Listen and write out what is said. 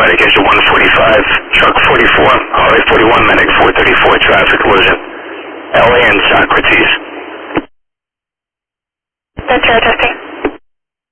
medic engine 145, truck 44, Harley 41, medic 434, traffic collision. LA and Socrates. That's air testing.